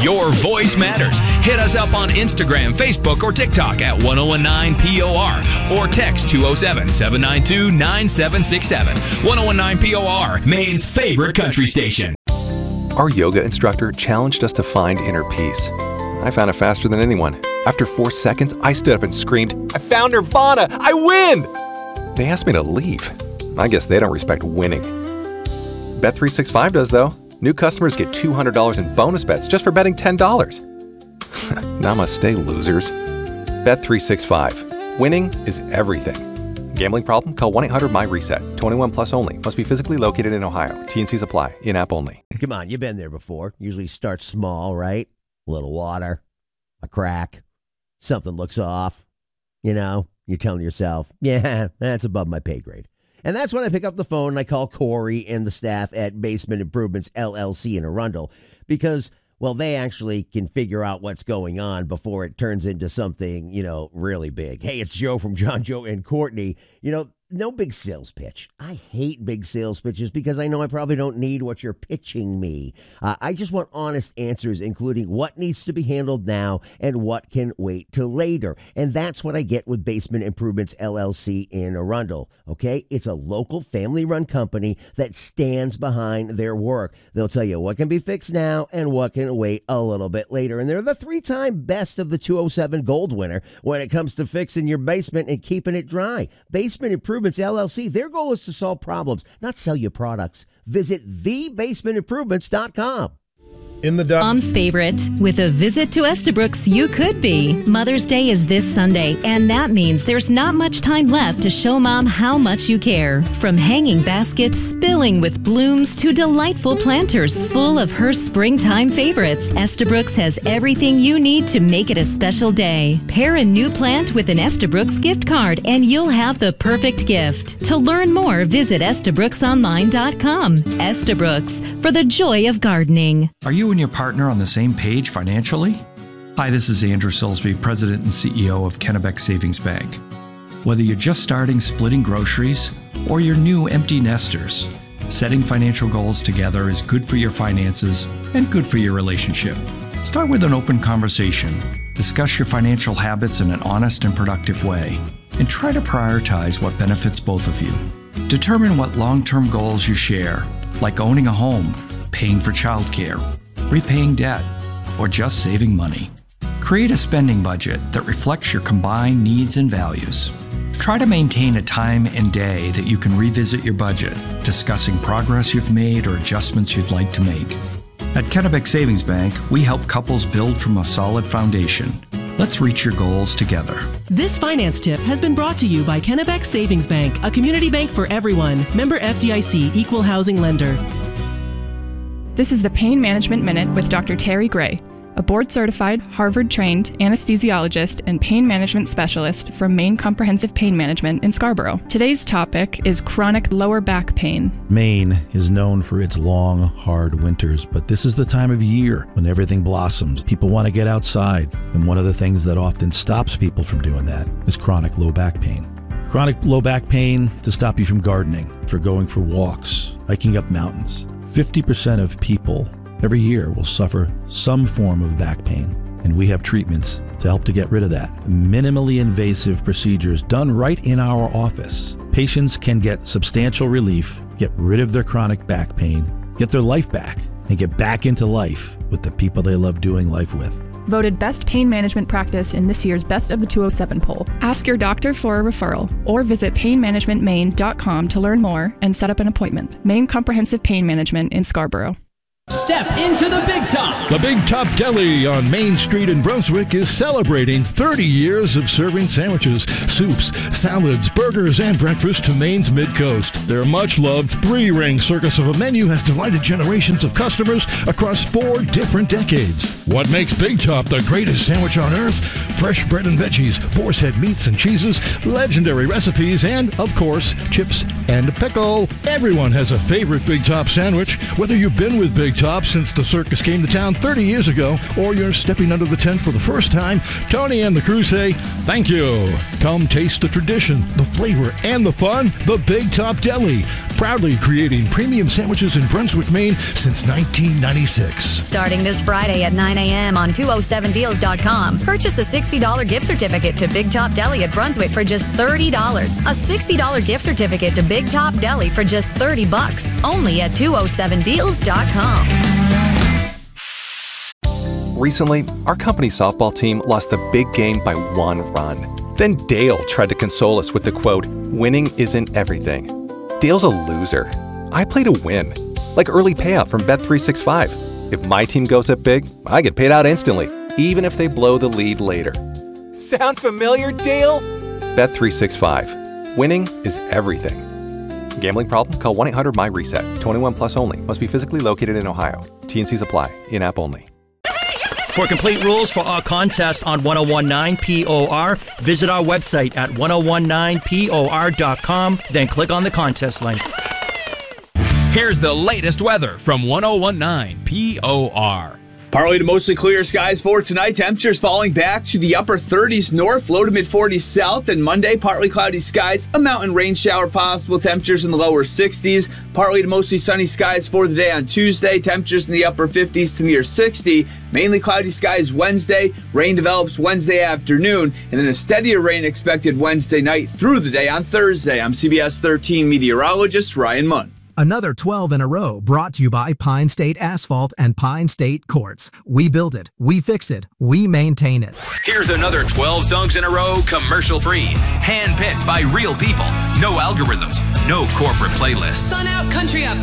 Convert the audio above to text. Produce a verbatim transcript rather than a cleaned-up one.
Your voice matters. Hit us up on Instagram, Facebook, or TikTok at ten nineteen P O R or text two oh seven, seven nine two, nine seven six seven. ten nineteen P O R, Maine's favorite country station. Our yoga instructor challenged us to find inner peace. I found it faster than anyone. After four seconds, I stood up and screamed, "I found Nirvana! I win!" They asked me to leave. I guess they don't respect winning. Bet three sixty-five does, though. New customers get two hundred dollars in bonus bets just for betting ten dollars. Namaste, losers. Bet three sixty-five. Winning is everything. Gambling problem? Call one eight hundred M Y reset. twenty-one plus only. Must be physically located in Ohio. T and Cs apply. In-app only. Come on, you've been there before. Usually start small, right? A little water, a crack, something looks off. You know, you're telling yourself, yeah, that's above my pay grade. And that's when I pick up the phone and I call Corey and the staff at Basement Improvements, L L C in Arundel, because, well, they actually can figure out what's going on before it turns into something, you know, really big. Hey, it's Joe from John, Joe, and Courtney. You know, no big sales pitch. I hate big sales pitches because I know I probably don't need what you're pitching me. Uh, I just want honest answers, including what needs to be handled now and what can wait till later. And that's what I get with Basement Improvements, L L C in Arundel. Okay? It's a local family-run company that stands behind their work. They'll tell you what can be fixed now and what can wait a little bit later. And they're the three-time best of the two oh seven Gold winner when it comes to fixing your basement and keeping it dry. Basement Improvements L L C, their goal is to solve problems, not sell you products. Visit the basement improvements dot com. In the duck. Mom's favorite. With a visit to Estabrooks, you could be. Mother's Day is this Sunday, and that means there's not much time left to show Mom how much you care. From hanging baskets spilling with blooms to delightful planters full of her springtime favorites, Estabrooks has everything you need to make it a special day. Pair a new plant with an Estabrooks gift card, and you'll have the perfect gift. To learn more, visit estabrooks online dot com. Estabrooks, for the joy of gardening. Are you and your partner on the same page financially? Hi, this is Andrew Silsby, President and C E O of Kennebec Savings Bank. Whether you're just starting splitting groceries or you're new empty nesters, setting financial goals together is good for your finances and good for your relationship. Start with an open conversation. Discuss your financial habits in an honest and productive way, and try to prioritize what benefits both of you. Determine what long-term goals you share, like owning a home, paying for childcare, repaying debt, or just saving money. Create a spending budget that reflects your combined needs and values. Try to maintain a time and day that you can revisit your budget, discussing progress you've made or adjustments you'd like to make. At Kennebec Savings Bank, we help couples build from a solid foundation. Let's reach your goals together. This finance tip has been brought to you by Kennebec Savings Bank, a community bank for everyone. Member F D I C, Equal Housing Lender. This is the Pain Management Minute with Doctor Terry Gray, a board-certified, Harvard-trained anesthesiologist and pain management specialist from Maine Comprehensive Pain Management in Scarborough. Today's topic is chronic lower back pain. Maine is known for its long, hard winters, but this is the time of year when everything blossoms. People want to get outside, and one of the things that often stops people from doing that is chronic low back pain. Chronic low back pain to stop you from gardening, for going for walks, hiking up mountains. fifty percent of people every year will suffer some form of back pain, and we have treatments to help to get rid of that. Minimally invasive procedures done right in our office. Patients can get substantial relief, get rid of their chronic back pain, get their life back, and get back into life with the people they love doing life with. Voted best pain management practice in this year's Best of the two oh seven poll. Ask your doctor for a referral or visit pain management maine dot com to learn more and set up an appointment. Maine Comprehensive Pain Management in Scarborough. Step into the Big Top. The Big Top Deli on Main Street in Brunswick is celebrating thirty years of serving sandwiches, soups, salads, burgers, and breakfast to Maine's Mid-Coast. Their much-loved three-ring circus of a menu has delighted generations of customers across four different decades. What makes Big Top the greatest sandwich on earth? Fresh bread and veggies, boar's head meats and cheeses, legendary recipes, and, of course, chips and pickle. Everyone has a favorite Big Top sandwich. Whether you've been with Big Top since the circus came to town thirty years ago, or you're stepping under the tent for the first time, Tony and the crew say, thank you. Come taste the tradition, the flavor, and the fun. The Big Top Deli, proudly creating premium sandwiches in Brunswick, Maine since nineteen ninety-six. Starting this Friday at nine a.m. on two oh seven deals dot com. Purchase a sixty dollars gift certificate to Big Top Deli at Brunswick for just thirty dollars. A sixty dollars gift certificate to Big Top Deli for just thirty bucks. Only at two oh seven deals dot com. Recently, our company softball team lost the big game by one run. Then Dale tried to console us with the quote, winning isn't everything. Dale's a loser. I play to win. Like early payout from Bet three sixty-five. If my team goes up big, I get paid out instantly, even if they blow the lead later. Sound familiar, Dale? Bet three sixty-five. Winning is everything. Gambling problem? Call one eight hundred my reset. twenty-one plus only. Must be physically located in Ohio. T N Cs apply. In-app only. For complete rules for our contest on ten nineteen P O R, visit our website at ten nineteen P O R dot com, then click on the contest link. Here's the latest weather from ten nineteen P O R. Partly to mostly clear skies for tonight. Temperatures falling back to the upper thirties north, low to mid forties south. And Monday, partly cloudy skies, a mountain rain shower possible. Temperatures in the lower sixties. Partly to mostly sunny skies for the day on Tuesday. Temperatures in the upper fifties to near sixty. Mainly cloudy skies Wednesday. Rain develops Wednesday afternoon. And then a steadier rain expected Wednesday night through the day on Thursday. I'm C B S thirteen meteorologist Ryan Munn. Another twelve in a row brought to you by Pine State Asphalt and Pine State Quartz. We build it, we fix it, we maintain it. Here's another twelve songs in a row, commercial-free, hand-picked by real people. No algorithms, no corporate playlists. Sun out, country up.